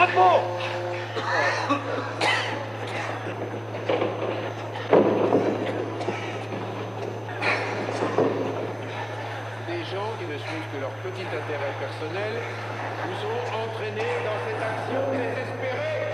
Des gens qui ne suivent que leur petit intérêt personnel vous ont entraîné dans cette action désespérée.